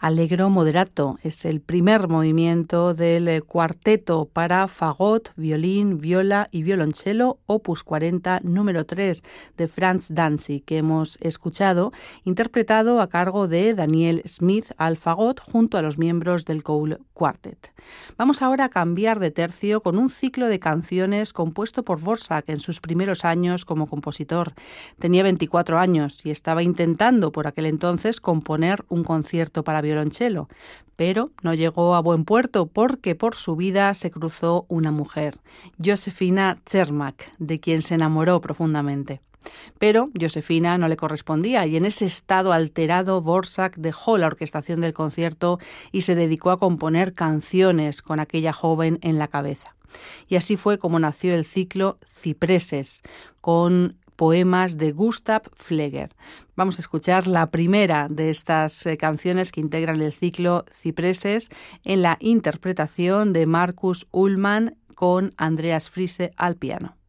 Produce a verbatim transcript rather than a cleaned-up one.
Allegro moderato es el primer movimiento del cuarteto para fagot, violín, viola y violonchelo, opus cuarenta, número tres, de Franz Danzig, que hemos escuchado, interpretado a cargo de Daniel Smith al fagot junto a los miembros del Cole Quartet. Vamos ahora a cambiar de tercio con un ciclo de canciones compuesto por Dvořák en sus primeros años como compositor. Tenía veinticuatro años y estaba intentando por aquel entonces componer un concierto para violonchelo, pero no llegó a buen puerto porque por su vida se cruzó una mujer, Josefina Čermák, de quien se enamoró profundamente. Pero Josefina no le correspondía y en ese estado alterado Dvořák dejó la orquestación del concierto y se dedicó a componer canciones con aquella joven en la cabeza. Y así fue como nació el ciclo Cipreses, con poemas de Gustav Pfleger. Vamos a escuchar la primera de estas eh, canciones que integran el ciclo Cipreses en la interpretación de Markus Ullmann con Andreas Friese al piano.